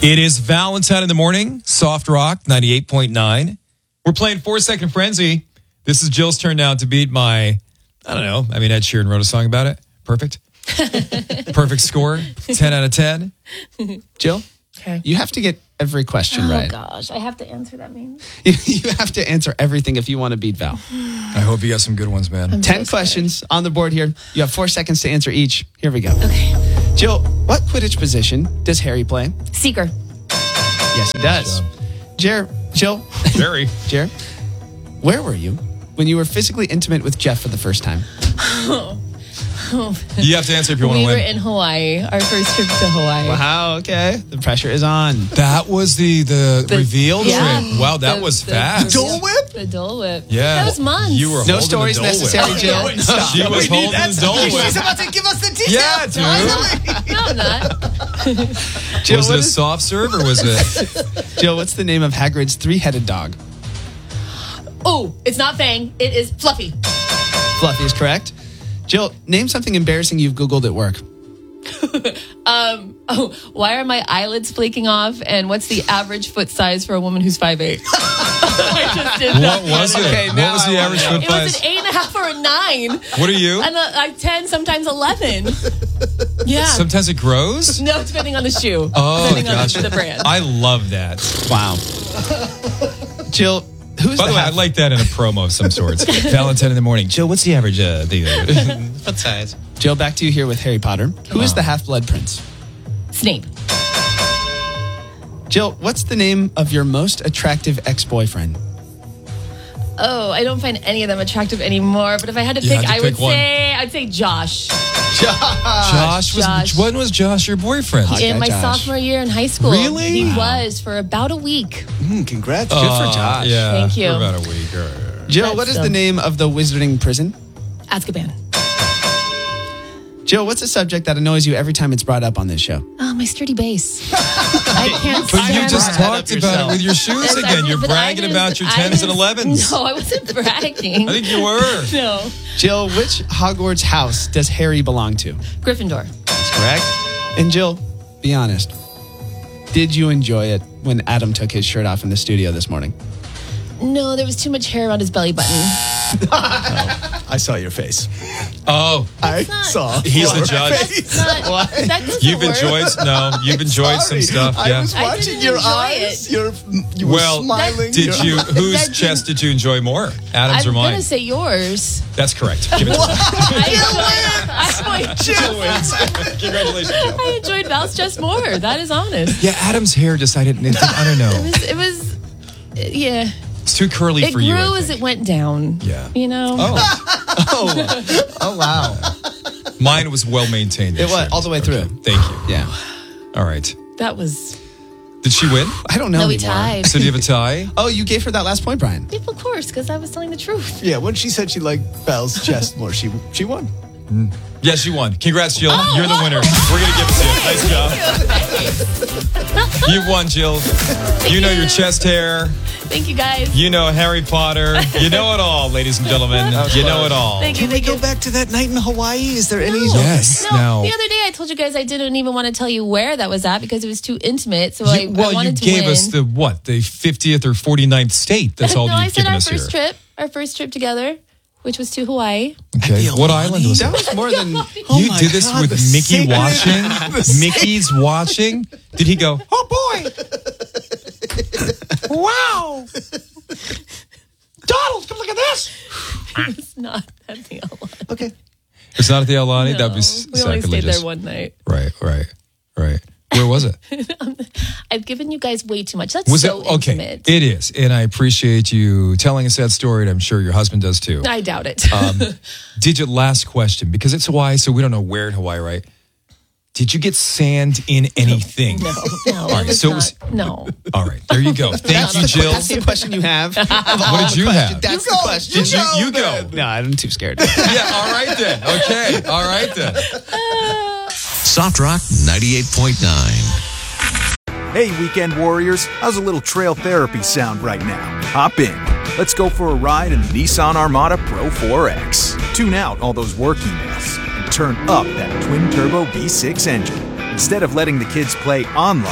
It is Valentine in the morning, Soft Rock 98.9. We're playing 4-Second Frenzy. This is Jill's turn now to beat my, Ed Sheeran wrote a song about it. Perfect. Perfect score, 10 out of 10. Jill, okay. You have to get every question right. Oh, gosh. I have to answer that, means? You have to answer everything if you want to beat Val. I hope you got some good ones, man. 10 questions on the board here. You have 4 seconds to answer each. Here we go. Okay. Jill, what Quidditch position does Harry play? Seeker. Yes, he does. Jer, where were you when you were physically intimate with Jeff for the first time? You have to answer if you want to win. win. We were in Hawaii, our first trip to Hawaii. Wow, okay. The pressure is on. That was the reveal trip. Wow, that was fast. The Dole Whip? The Dole Whip. Yeah. That was months. You were no holding stories the Dole necessary, Whip. Jill. She was holding the Dole Whip. She's about to give us the details. Yeah, dude. No, I'm not. Jill, Was it a soft serve or was it? Jill, what's the name of Hagrid's three-headed dog? Oh, it's not Fang. It is Fluffy. Fluffy is correct. Jill, name something embarrassing you've Googled at work. Why are my eyelids flaking off? And what's the average foot size for a woman who's 5'8"? I just did that. What was it? Okay, what now was the I average wanna foot It was size? an 8.5 or a 9. What are you? And like 10, sometimes 11. Yeah. Sometimes it grows? No, depending on the shoe. Oh, depending on gotcha. the brand. I love that. Wow. Jill, who's By the way, I'd like that in a promo of some sorts. Valentine in the morning. Jill, what's the average thing? What size? Jill, back to you here with Harry Potter. Who is the Half-Blood Prince? Snape. Jill, what's the name of your most attractive ex-boyfriend? Oh, I don't find any of them attractive anymore. But if I had to You pick, had to pick one. I'd say Josh. Josh. When was Josh your boyfriend? Hot guy In my Josh. sophomore year in high school. Really? He was for about a week. Congrats. Good for Josh. Yeah, Thank you. For about a week. Jill, But what is still. the name of the wizarding prison? Azkaban. Jill, what's a subject that annoys you every time it's brought up on this show? Oh, my sturdy base. I can't But you stand just that. talked about it with your shoes Yes, I again. did, You're but I bragging didn't- about your I 10s and didn't- 11s. No, I wasn't bragging. I think you were. No. Jill, which Hogwarts house does Harry belong to? Gryffindor. That's correct. And Jill, be honest. Did you enjoy it when Adam took his shirt off in the studio this morning? No, there was too much hair around his belly button. I saw your face. Oh, I not- saw. he's the judge. It's not, that doesn't You've work. you've enjoyed some stuff. I Yeah. was I watching didn't your enjoy eyes. it. You were Well, smiling. Did you? Whose That chest did you enjoy more? Adam's I'm or mine? going to say yours. That's correct. Give it to me. I wins. Congratulations, Jill. enjoyed Val's chest more. That is honest. Yeah, Adam's hair decided. I don't know. It was yeah. It's too curly It for you. I grew as think. it went down. Yeah. You know? Oh, wow. Mine was well maintained. It was all the way through. Thank you. Yeah. All right. That was... Did she win? I don't know No, we anymore. tied. So do you have a tie? Oh, you gave her that last point, Brian. Of course, because I was telling the truth. Yeah, when she said she liked Val's chest more, she won. Yes, you won. Congrats, Jill. Oh, You're the winner. We're going to give it to you. Nice job. You won, Jill. You know your chest hair. Thank you, guys. You know Harry Potter. You know it all, ladies and gentlemen. You know it all. Thank you. Can we go back to that night in Hawaii? Is there any... Yes. No, Now, the other day I told you guys I didn't even want to tell you where that was at because it was too intimate. So I you wanted to gave win. us the 50th or 49th state. That's all no, I you've said given our us here. our first trip together, which was to Hawaii. Okay. What island was That it? was more than... You my did this God, with the Mickey secret- watching? the Mickey's watching? Did he go, oh boy! Wow! Donald, come look at this! It's not at the Alani. Okay. It's not at the Alani? No, That'd be we only stayed sacrilegious. there one night. Right. Where was it? I've given you guys way too much. That's Was so it? Okay. intimate. It is. And I appreciate you telling us that story, and I'm sure your husband does too. I doubt it. Digit last question, because it's Hawaii, so we don't know where in Hawaii, right? Did you get sand in anything? no. right, so it was- no. All right, there you go. Thank you, Jill. That's the question you have. What did you have? That's the question. Did you go? No, I'm too scared. Yeah, all right then. Okay, all right then. Soft Rock 98.9. Hey, Weekend Warriors, how's a little trail therapy sound right now? Hop in. Let's go for a ride in the Nissan Armada Pro 4X. Tune out all those work emails and turn up that twin-turbo V6 engine. Instead of letting the kids play online,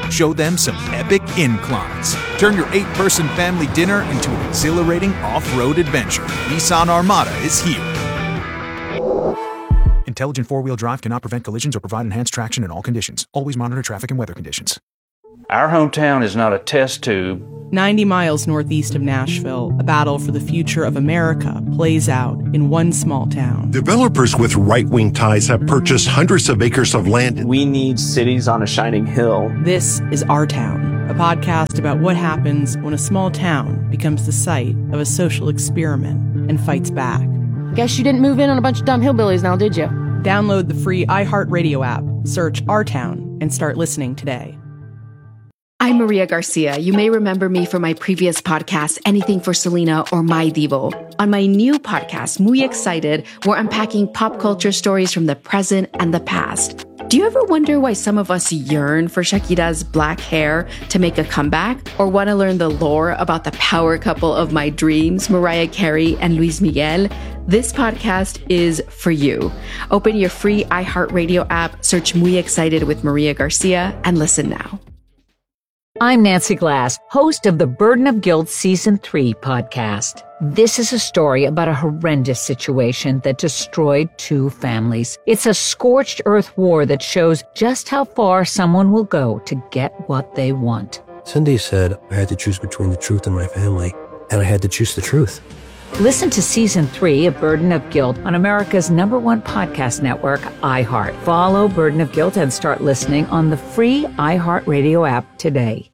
show them some epic inclines. Turn your 8-person family dinner into an exhilarating off-road adventure. Nissan Armada is here. Intelligent four-wheel drive cannot prevent collisions or provide enhanced traction in all conditions. Always monitor traffic and weather conditions. Our hometown is not a test tube. 90 miles northeast of Nashville, a battle for the future of America plays out in one small town. Developers with right-wing ties have purchased hundreds of acres of land. We need cities on a shining hill. This is Our Town, a podcast about what happens when a small town becomes the site of a social experiment and fights back. Guess you didn't move in on a bunch of dumb hillbillies now, did you? Download the free iHeartRadio app, search Our Town, and start listening today. I'm Maria Garcia. You may remember me from my previous podcast, Anything for Selena or My Divo. On my new podcast, Muy Excited, we're unpacking pop culture stories from the present and the past. Do you ever wonder why some of us yearn for Shakira's black hair to make a comeback? Or want to learn the lore about the power couple of my dreams, Mariah Carey and Luis Miguel? This podcast is for you. Open your free iHeartRadio app, search Muy Excited with Maria Garcia, and listen now. I'm Nancy Glass, host of the Burden of Guilt Season 3 podcast. This is a story about a horrendous situation that destroyed 2 families. It's a scorched earth war that shows just how far someone will go to get what they want. Cindy said I had to choose between the truth and my family, and I had to choose the truth. Listen to Season 3 of Burden of Guilt on America's #1 podcast network, iHeart. Follow Burden of Guilt and start listening on the free iHeartRadio app today.